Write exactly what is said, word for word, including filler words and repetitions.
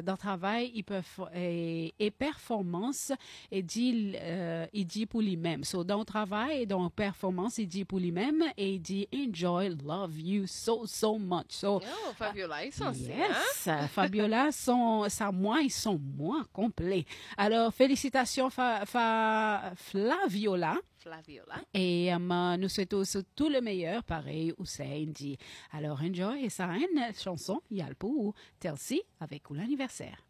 dans le travail, il peut et, et performance, il dit, euh, il dit pour lui-même. So, dans le travail et dans la performance, il dit pour lui-même et il dit enjoy, love you so, so much. So, Oh, Fabiola, ils sont yes, Fabiola, son, sa moi, ils sont moins complets. Alors, félicitations, fa, fa, Flaviola. Flaviola. Et um, nous souhaitons aussi tout le meilleur, pareil, Hussein dit. Alors, enjoy, et ça, une chanson, il y a le pour Telsi avec l'anniversaire.